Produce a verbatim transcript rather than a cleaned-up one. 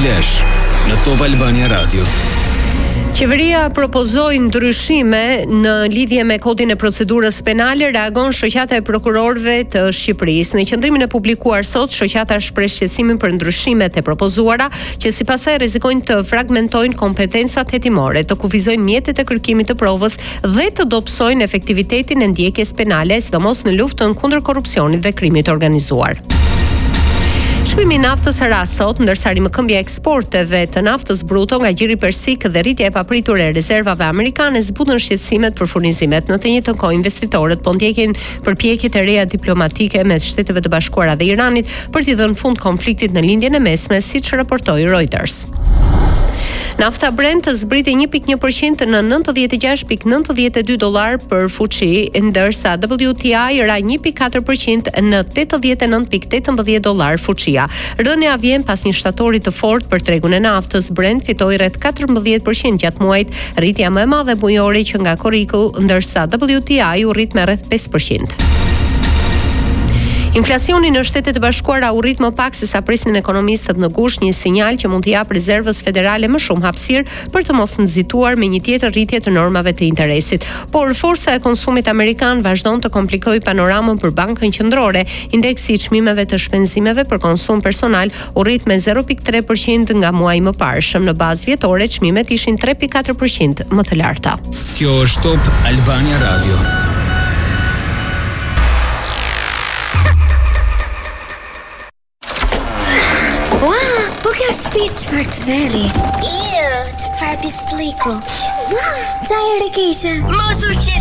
Flash në Top Albania Radio. Qeveria propozoi ndryshime në lidhje me kodin e procedurës penale, reagon shoqata e prokurorëve të Shqipërisë. Në qendrimin e publikuar sot, shoqata shpreh shqetësimin për ndryshimet e propozuara, që sipas saj rrezikojnë të fragmentojnë kompetencat hetimore, të kufizojnë mjetet e kërkimit të provës dhe të dobësojnë efektivitetin e ndjekjes penale, sidomos në luftën kundër korrupsionit dhe krimit të organizuar. Çmimi i naftës ras sot, ndërsa rimëkëmbja e eksporteve të naftës bruto nga gjiri persik dhe rritja e papritur e rezervave amerikane zbutën shqetësimet për furnizimet. Në të njëjtën kohë, investitorët po ndjekin përpjekjet e reja diplomatike mes Shteteve të Bashkuara dhe Iranit për t'i dhënë fund konfliktit në lindjen e mesme, siç raportoi Reuters. Nafta Brent zbriti një pikë një përqind në nëntëdhjetë e gjashtë pikë nëntëdhjetë e dy dollar për fuqi, ndërsa W T I ra një pikë katër përqind në tetëdhjetë e nëntë pikë tetëmbëdhjetë dollar fuqia. Rënja vjen pas një shtatori të fortë për tregun e naftës. Brent fitoi rreth katërmbëdhjetë përqind gjatë muajit, rritja më e madhe bujore që nga korriku, ndërsa W T I u rrit me rreth pesë përqind. Inflacioni në Shtetet e Bashkuara u rrit më pak se sa prisnin ekonomistët në gusht, një sinjal që mund të japë rezervës federale më shumë hapësirë për të mos nxituar me një tjetër rritje të normave të interesit. Por forca e konsumit amerikan vazhdon të komplikojë panoramën për Bankën Qendrore. Indeksi i çmimeve të shpenzimeve për konsum personal u rrit me zero pikë tre përqind nga muaji më parshëm. Në bazë vjetore, çmimet ishin tre pikë katër përqind më të larta. Kjo është Top Albania Radio. Po kjo është shtëpi çfarë të veri? Iu, çfarë pisliku? Ua, sa herë keqe. Mos u